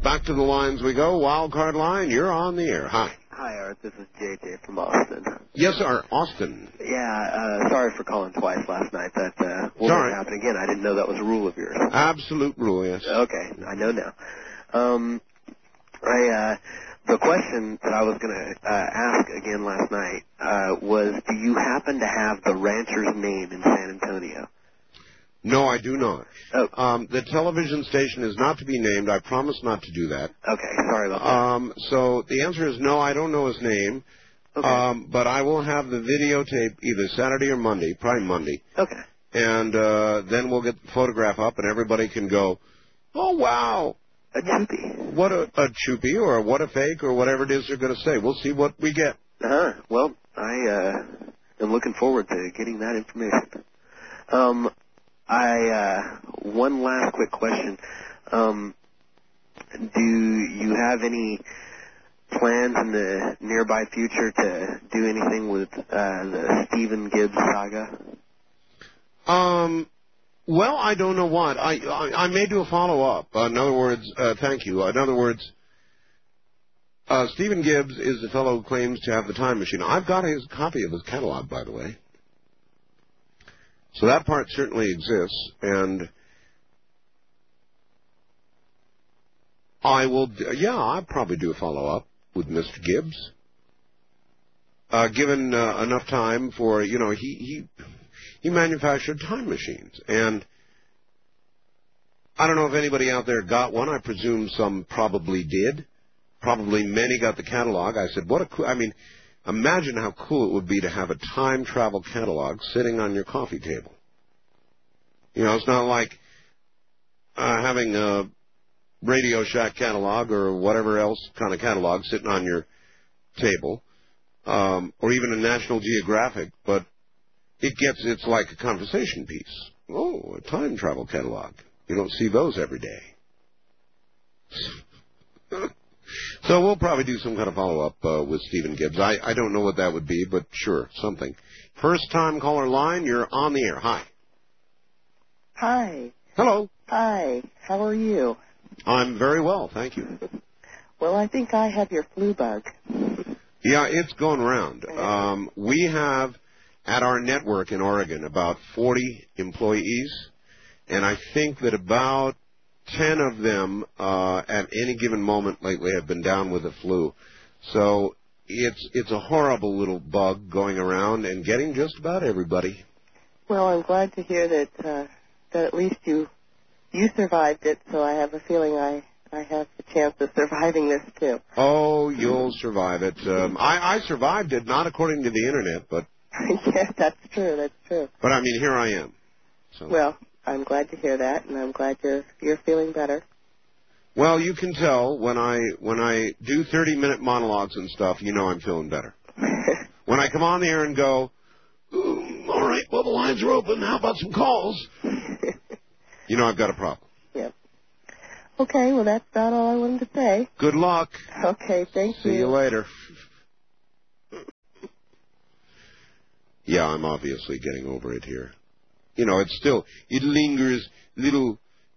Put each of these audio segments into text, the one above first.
back to the lines we go. Wild card line, you're on the air. Hi. Hi, Art. This is JJ from Austin. Yes, sir. Austin. Yeah, sorry for calling twice last night. That won't happen again. I didn't know that was a rule of yours. Absolute rule, yes. Okay, I know now. The question that I was going to ask again last night was, do you happen to have the rancher's name in San Antonio? No, I do not. Oh. The television station is not to be named. I promise not to do that. Okay, sorry about that. So the answer is no, I don't know his name. Okay. But I will have the videotape either Saturday or Monday, probably Monday. Okay. And then we'll get the photograph up, and everybody can go, oh, wow. A choopy. What a choopy, or what a fake, or whatever it is they're going to say. We'll see what we get. Well, I am looking forward to getting that information. One last quick question. Do you have any plans in the nearby future to do anything with the Stephen Gibbs saga? Well, I don't know what. I may do a follow-up. In other words, thank you. In other words, Stephen Gibbs is the fellow who claims to have the time machine. I've got his copy of his catalog, by the way. So that part certainly exists, and I'll probably do a follow-up with Mr. Gibbs. Given enough time for, he manufactured time machines, and I don't know if anybody out there got one. I presume some probably did. Probably many got the catalog. I said, imagine how cool it would be to have a time travel catalog sitting on your coffee table. It's not like having a Radio Shack catalog or whatever else kind of catalog sitting on your table, or even a National Geographic, but it's like a conversation piece. Oh, a time travel catalog. You don't see those every day. So we'll probably do some kind of follow-up with Stephen Gibbs. I don't know what that would be, but sure, something. First-time caller line, you're on the air. Hi. Hi. Hello. Hi. How are you? I'm very well, thank you. Well, I think I have your flu bug. Yeah, it's going around. We have, at our network in Oregon, about 40 employees, and I think that about 10 of them at any given moment lately have been down with the flu. So it's a horrible little bug going around and getting just about everybody. Well, I'm glad to hear that at least you survived it, so I have a feeling I have the chance of surviving this too. Oh, you'll survive it. I survived it, not according to the Internet, but... Yes, that's true. But, here I am. So. Well, I'm glad to hear that, and I'm glad you're feeling better. Well, you can tell when I do 30-minute monologues and stuff, I'm feeling better. When I come on the air and go, all right, well, the lines are open. How about some calls? I've got a problem. Yep. Okay, well, that's about all I wanted to say. Good luck. Okay, thank you. See you later. Yeah, I'm obviously getting over it here. It lingers, little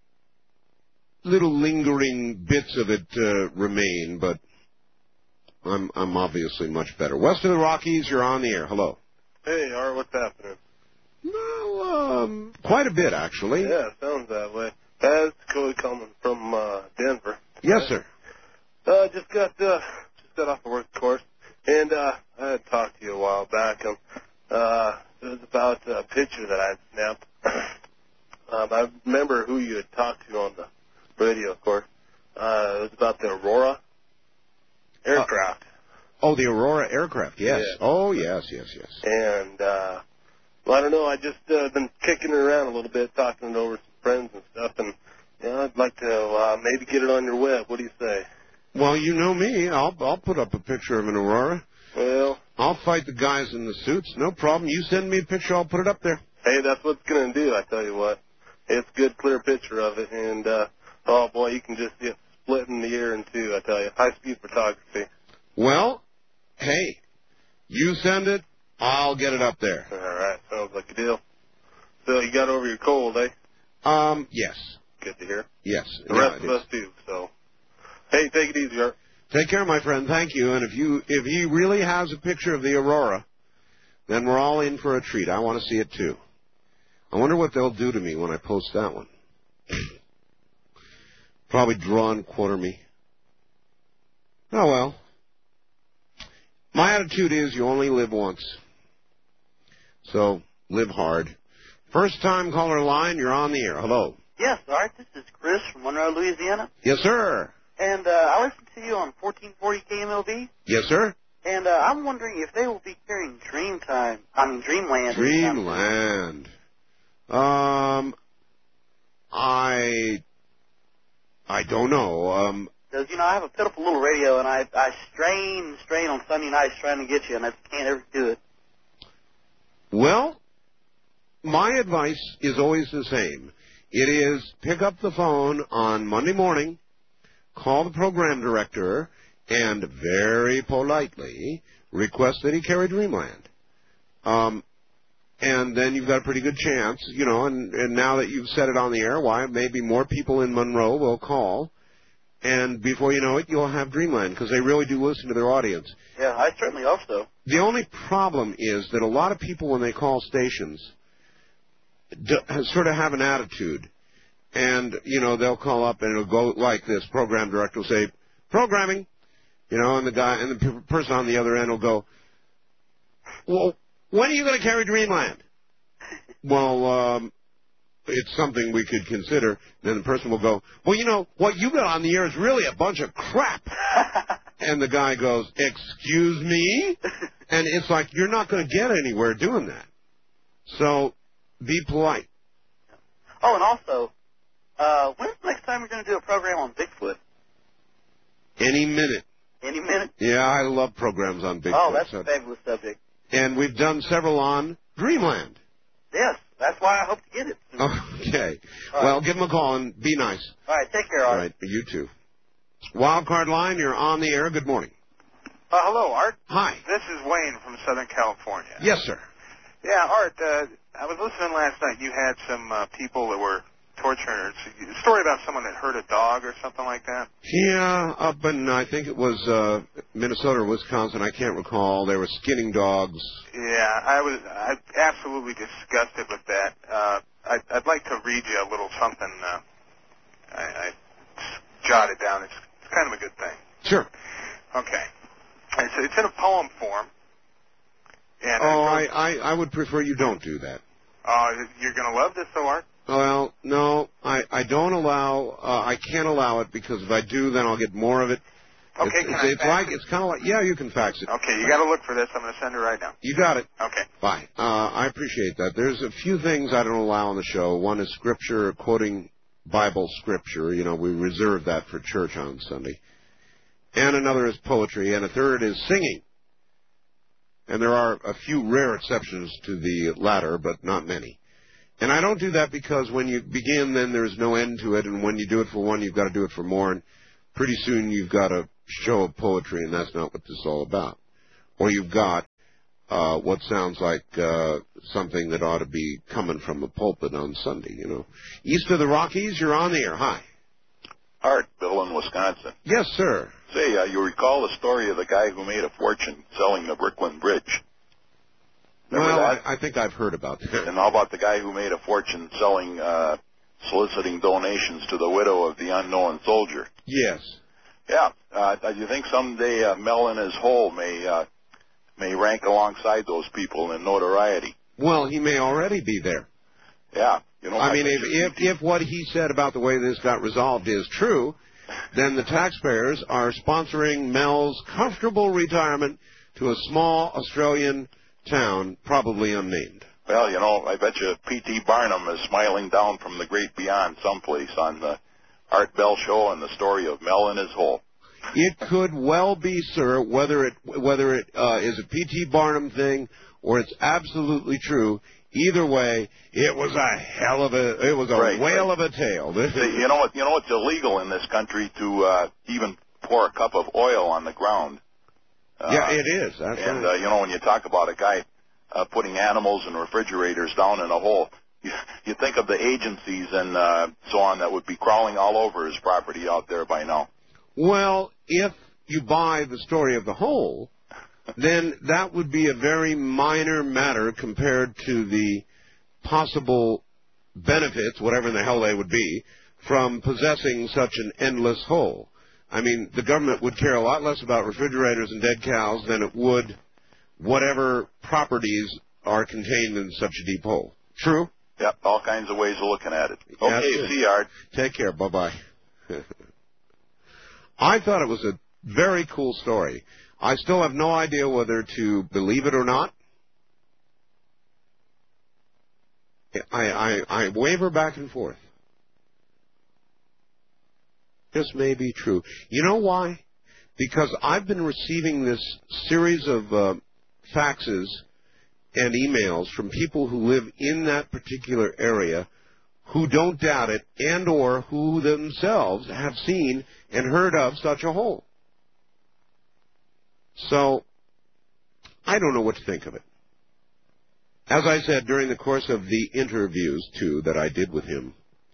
lingering bits of it remain, but I'm obviously much better. West of the Rockies, you're on the air. Hello. Hey, Art, what's happening? Well, quite a bit, actually. Yeah, sounds that way. That's Cody coming from Denver. Yes, sir. Just got off of work, of course, and I had talked to you a while back. It was about a picture that I had snapped. I remember who you had talked to on the radio, of course. It was about the Aurora aircraft. The Aurora aircraft, yes. Yeah. Oh, yes. And, I don't know, I just been kicking it around a little bit, talking it over with some friends and stuff, and I'd like to maybe get it on your web. What do you say? Well, you know me. I'll put up a picture of an Aurora. Well, I'll fight the guys in the suits. No problem. You send me a picture, I'll put it up there. Hey, that's what's going to do, I tell you what. It's a good, clear picture of it, and, oh, boy, you can just see it splitting the air in two, I tell you. High-speed photography. Well, hey, you send it, I'll get it up there. All right, sounds like a deal. So you got over your cold, eh? Yes. Good to hear. Yes. The rest of us do, so. Hey, take it easy, Art. Take care, my friend. Thank you. And if he really has a picture of the aurora, then we're all in for a treat. I want to see it, too. I wonder what they'll do to me when I post that one. Probably draw and quarter me. Oh, well. My attitude is you only live once. So, live hard. First time caller line, you're on the air. Hello. Yes, Art. This is Chris from Monroe, Louisiana. Yes, sir. And I listen to you on 1440 KMLB. Yes, sir. And I'm wondering if they will be carrying Dreamland. Dreamland. I don't know. Because, I have a pitiful little radio, and I strain on Sunday nights trying to get you, and I can't ever do it. Well, my advice is always the same. It is pick up the phone on Monday morning, call the program director, and very politely request that he carry Dreamland. And then you've got a pretty good chance, and now that you've said it on the air, why, maybe more people in Monroe will call, and before you know it, you'll have Dreamland, because they really do listen to their audience. Yeah, I certainly hope so. The only problem is that a lot of people, when they call stations, sort of have an attitude, and, they'll call up and it'll go like this. Program director will say, programming, and the person on the other end will go, well, when are you going to carry Dreamland? Well, it's something we could consider. Then the person will go, well, what you got on the air is really a bunch of crap. And the guy goes, excuse me? And it's like, you're not going to get anywhere doing that. So be polite. Oh, and also, when's the next time you're going to do a program on Bigfoot? Any minute. Any minute? Yeah, I love programs on Bigfoot. Oh, that's a fabulous subject. And we've done several on Dreamland. Yes, that's why I hope to get it. Okay. All well, right. give them a call and be nice. All right, take care, Art. All right, you too. Wildcard line, you're on the air. Good morning. Hello, Art. Hi. This is Wayne from Southern California. Yes, sir. Yeah, Art, I was listening last night. You had some people that were torturing, a story about someone that hurt a dog or something like that. Yeah, up in, I think it was Minnesota or Wisconsin. I can't recall. They were skinning dogs. Yeah, I'm absolutely disgusted with that. I'd like to read you a little something. I jotted down. It's kind of a good thing. Sure. Okay. It's in a poem form. And I would prefer you don't do that. You're going to love this, though, Art? Well, no, I don't allow, I can't allow it, because if I do, then I'll get more of it. Okay, it's kind of like, yeah, you can fax it. Okay, you got to look for this. I'm going to send it right now. You got it. Okay. Bye. I appreciate that. There's a few things I don't allow on the show. One is scripture, quoting Bible scripture. We reserve that for church on Sunday. And another is poetry, and a third is singing. And there are a few rare exceptions to the latter, but not many. And I don't do that because when you begin, then there's no end to it, and when you do it for one, you've got to do it for more, and pretty soon you've got a show of poetry, and that's not what this is all about. Or you've got what sounds like something that ought to be coming from a pulpit on Sunday, East of the Rockies, you're on the air. Hi. Art, Bill in Wisconsin. Yes, sir. Say, you recall the story of the guy who made a fortune selling the Brooklyn Bridge? Remember that? I think I've heard about that. And how about the guy who made a fortune selling, soliciting donations to the widow of the unknown soldier? Yes. Yeah. Do you think someday Mel in his hole may rank alongside those people in notoriety? Well, he may already be there. Yeah. I mean, if what he said about the way this got resolved is true, then the taxpayers are sponsoring Mel's comfortable retirement to a small Australian town, probably unnamed. Well, I bet you P.T. Barnum is smiling down from the great beyond someplace on the Art Bell Show and the story of Mel in his hole. It could well be, sir, whether it is a P.T. Barnum thing or it's absolutely true. Either way, it was a whale of a tale. You know it's illegal in this country to even pour a cup of oil on the ground. Yeah, it is. That's and right. when you talk about a guy putting animals and refrigerators down in a hole, you think of the agencies and so on that would be crawling all over his property out there by now. Well, if you buy the story of the whole, then that would be a very minor matter compared to the possible benefits, whatever the hell they would be, from possessing such an endless hole. I mean, the government would care a lot less about refrigerators and dead cows than it would whatever properties are contained in such a deep hole. True? Yep, all kinds of ways of looking at it. Okay, see you, Art. Take care. Bye-bye. I thought it was a very cool story. I still have no idea whether to believe it or not. I waver back and forth. This may be true. You know why? Because I've been receiving this series of faxes and emails from people who live in that particular area who don't doubt it and or who themselves have seen and heard of such a hole. So, I don't know what to think of it. As I said during the course of the interviews, too, that I did with him,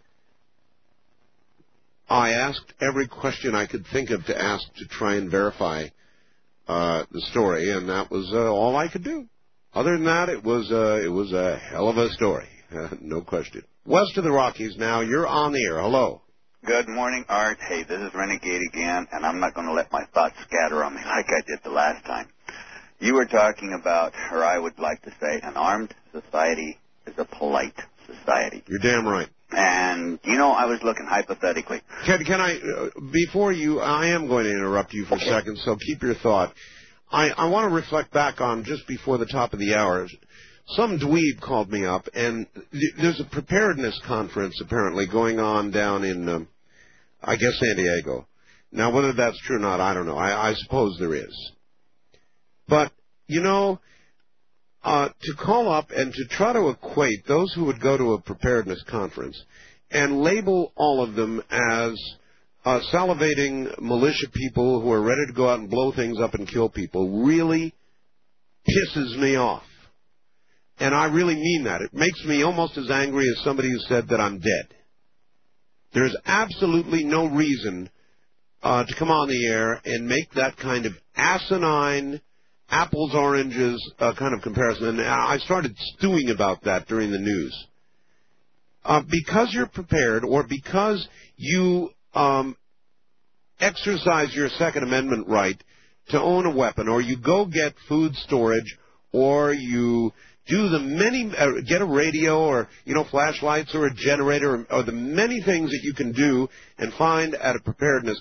I asked every question I could think of to ask to try and verify the story, and that was all I could do. Other than that, it was a hell of a story, no question. West of the Rockies now, you're on the air. Hello. Good morning, Art. Hey, this is Renegade again, and I'm not going to let my thoughts scatter on me like I did the last time. You were talking about, or I would like to say, an armed society is a polite society. You're damn right. And, you know, I was looking hypothetically. Can I, before you, I am going to interrupt you for a second, so keep your thought. I want to reflect back on just before the top of the hour. Some dweeb called me up, and there's a preparedness conference apparently going on down in, I guess, San Diego. Now, whether that's true or not, I don't know. I suppose there is. But, you know, to call up and to try to equate those who would go to a preparedness conference and label all of them as salivating militia people who are ready to go out and blow things up and kill people really pisses me off. And I really mean that. It makes me almost as angry as somebody who said that I'm dead. There's absolutely no reason to come on the air and make that kind of asinine apples, oranges kind of comparison. And I started stewing about that during the news. Because you're prepared or because you exercise your Second Amendment right to own a weapon, or you go get food storage, or you do the many, get a radio or, you know, flashlights or a generator, or the many things that you can do and find at a preparedness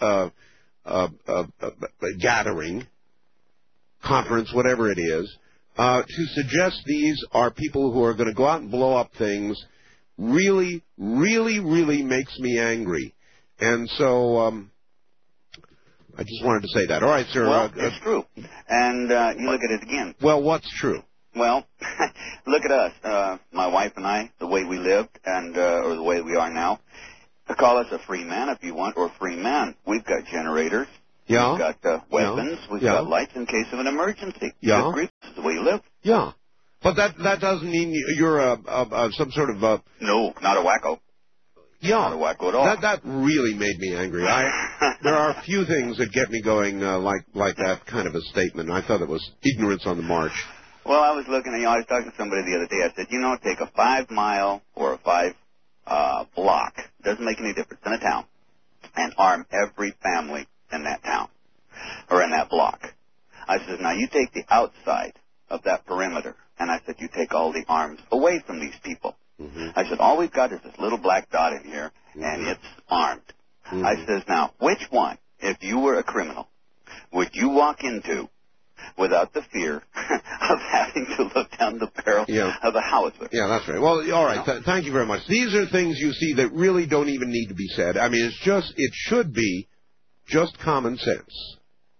gathering, conference, whatever it is, to suggest these are people who are going to go out and blow up things really, really, really makes me angry. And so I just wanted to say that. All right, sir. Well, it's true. And you look at it again. Well, what's true? Well, look at us, my wife and I, the way we lived, and or the way we are now. Call us a free man if you want, or a free man. We've got generators. Yeah. We've got weapons. Yeah. We've got lights in case of an emergency. Yeah. This is the way you live. Yeah. But that doesn't mean you're some sort of No, not a wacko. Yeah. Not a wacko at all. That really made me angry. There are a few things that get me going like that kind of a statement. I thought it was ignorance on the march. Well, I was looking, I was talking to somebody the other day. I said, you know, take a 5-mile or a 5-block, doesn't make any difference, in a town, and arm every family in that town or in that block. I said, now you take the outside of that perimeter, and I said, you take all the arms away from these people. Mm-hmm. I said, all we've got is this little black dot in here, and it's armed. Mm-hmm. I says, now, which one, if you were a criminal, would you walk into without the fear of having to look down the barrel of a howitzer? Yeah, that's right. Well, all right. Thank you very much. These are things you see that really don't even need to be said. I mean, it should be just common sense.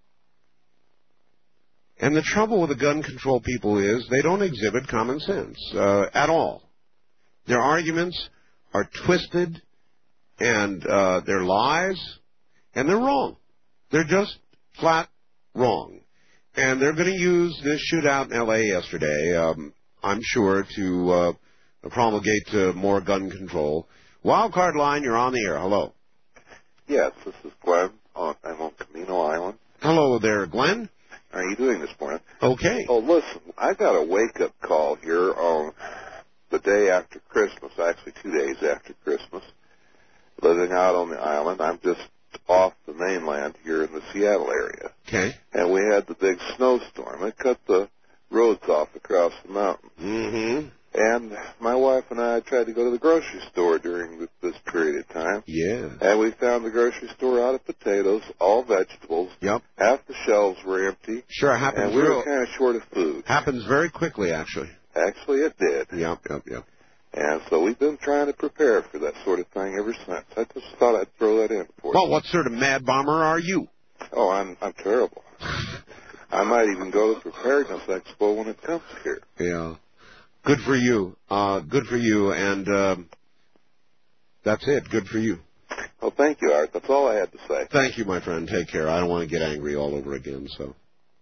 And the trouble with the gun control people is they don't exhibit common sense at all. Their arguments are twisted, and they're lies, and they're wrong. They're just flat wrong. And they're going to use this shootout in L.A. yesterday, I'm sure, to promulgate more gun control. Wildcard line, you're on the air. Hello. Yes, this is Glenn. I'm on Camino Island. Hello there, Glenn. How are you doing this morning? Okay. Oh, listen, I got a wake-up call here on the day after Christmas, actually 2 days after Christmas, living out on the island. I'm just off the mainland here in the Seattle area. Okay. And we had the big snowstorm. It cut the roads off across the mountain. Mm-hmm. And my wife and I tried to go to the grocery store during this period of time. Yeah. And we found the grocery store out of potatoes, all vegetables. Yep. Half the shelves were empty. Sure, happens. And we were kind of short of food. Happens very quickly, actually. Actually, it did. Yep. And so we've been trying to prepare for that sort of thing ever since. I just thought I'd throw that in for you. Well, what sort of mad bomber are you? Oh, I'm terrible. I might even go to the Preparedness Expo when it comes here. Yeah. Good for you. Good for you. And that's it. Good for you. Well, thank you, Art. That's all I had to say. Thank you, my friend. Take care. I don't want to get angry all over again, so.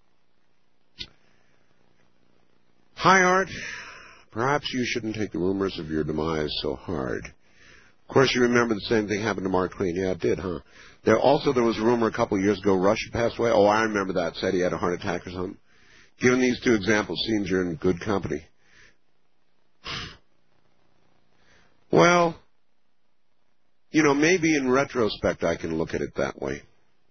Hi, Art. Perhaps you shouldn't take the rumors of your demise so hard. Of course, you remember the same thing happened to Mark Twain. Yeah, it did, huh? There was a rumor a couple of years ago Rush had passed away. Oh, I remember that. Said he had a heart attack or something. Given these two examples, seems you're in good company. Well, maybe in retrospect I can look at it that way.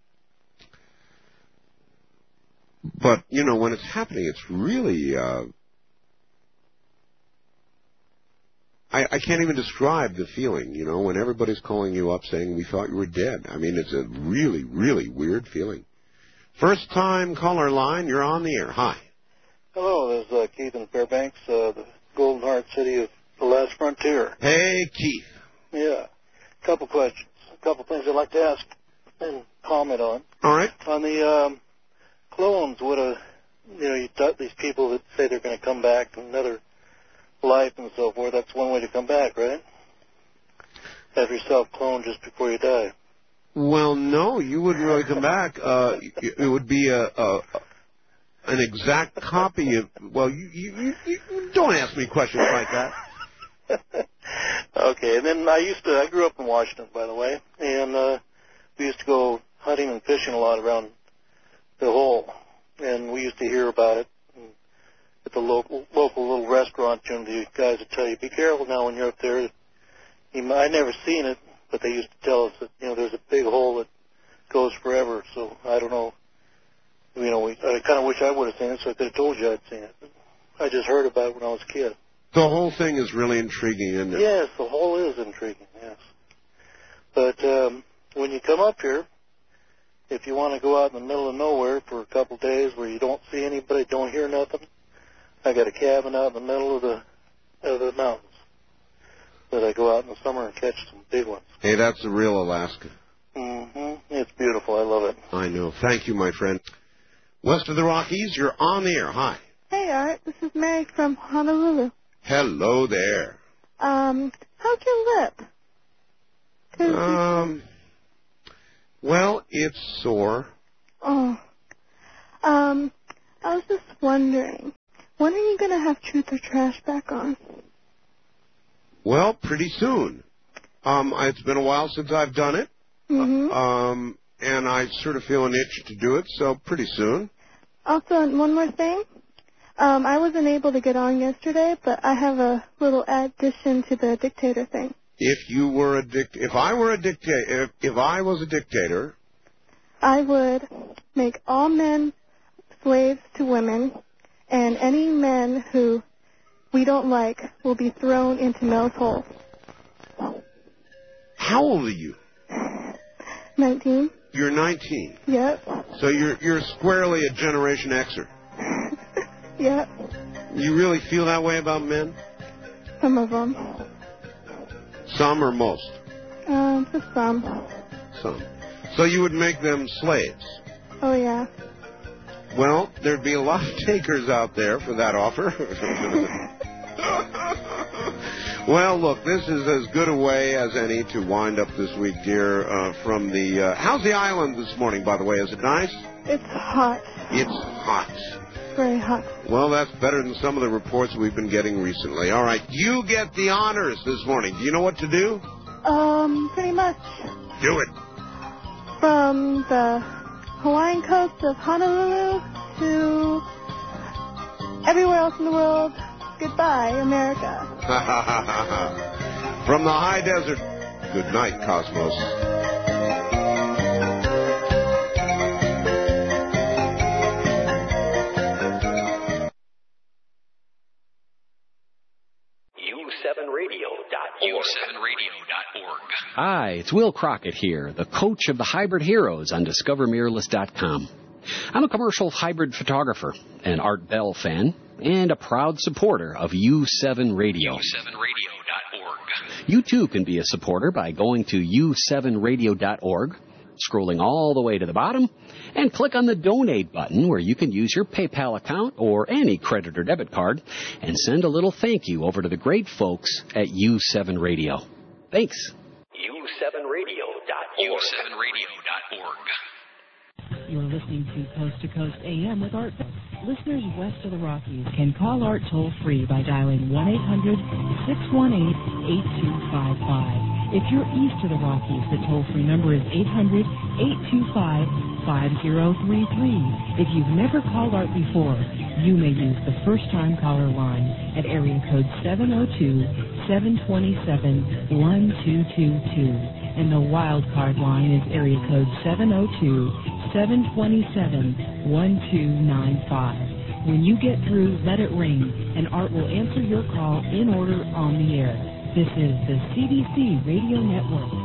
But, when it's happening, it's really, I can't even describe the feeling, when everybody's calling you up saying we thought you were dead. I mean, it's a really, really weird feeling. First time caller line, you're on the air. Hi. Hello, this is Keith in Fairbanks, the Golden Heart City of the Last Frontier. Hey, Keith. Yeah. A couple questions. A couple things I'd like to ask and comment on. All right. On the clones, these people that say they're going to come back to another life and so forth, that's one way to come back, right? Have yourself cloned just before you die. Well, no, you wouldn't really come back. It would be an exact copy of. Well, you don't ask me questions like that. Okay, and then I grew up in Washington, by the way, and we used to go hunting and fishing a lot around the hole, and we used to hear about it at the local little restaurant. The guys would tell you, be careful now when you're up there. I never seen it, but they used to tell us that there's a big hole that goes forever. So I don't know. I kind of wish I would have seen it, so I could have told you I'd seen it. I just heard about it when I was a kid. The whole thing is really intriguing, isn't it? Yes, the whole is intriguing, yes. But when you come up here, if you want to go out in the middle of nowhere for a couple of days where you don't see anybody, don't hear nothing, I got a cabin out in the middle of the mountains that I go out in the summer and catch some big ones. Hey, that's the real Alaska. Mm-hmm. It's beautiful. I love it. I know. Thank you, my friend. West of the Rockies, you're on the air. Hi. Hey, Art. This is Mary from Honolulu. Hello there. How's your lip? Well, it's sore. Oh. I was just wondering, when are you going to have Truth or Trash back on? Well, pretty soon. It's been a while since I've done it. Mm-hmm. And I sort of feel an itch to do it, so pretty soon. Also, one more thing. I wasn't able to get on yesterday, but I have a little addition to the dictator thing. If I was a dictator, I would make all men slaves to women, and any men who we don't like will be thrown into Mel's hole. How old are you? 19. You're 19. Yep. So you're squarely a Generation Xer. Yep. You really feel that way about men? Some of them. Some or most? Just some. Some. So you would make them slaves? Oh, yeah. Well, there'd be a lot of takers out there for that offer. Well, look, this is as good a way as any to wind up this week, dear, from the... how's the island this morning, by the way? Is it nice? It's hot. It's hot. Very hot. Well, that's better than some of the reports we've been getting recently. All right, you get the honors this morning. Do you know what to do? Pretty much. Do it. from the Hawaiian coast of Honolulu to everywhere else in the world, goodbye, America. From the high desert, good night, Cosmos. U7Radio.org. Hi, it's Will Crockett here, the coach of the Hybrid Heroes on DiscoverMirrorless.com. I'm a commercial hybrid photographer, an Art Bell fan, and a proud supporter of U7 Radio. U7Radio.org. You too can be a supporter by going to U7Radio.org, scrolling all the way to the bottom, and click on the Donate button where you can use your PayPal account or any credit or debit card and send a little thank you over to the great folks at U7 Radio. Thanks. U7Radio.org. You're listening to Coast to Coast AM with Art. Listeners west of the Rockies can call Art toll-free by dialing 1-800-618-8255. If you're east of the Rockies, the toll-free number is 800-825-5033. If you've never called Art before, you may use the first-time caller line at area code 702-727-1222. And the wild card line is area code 702-727-1295. When you get through, let it ring, and Art will answer your call in order on the air. This is the CBC Radio Network.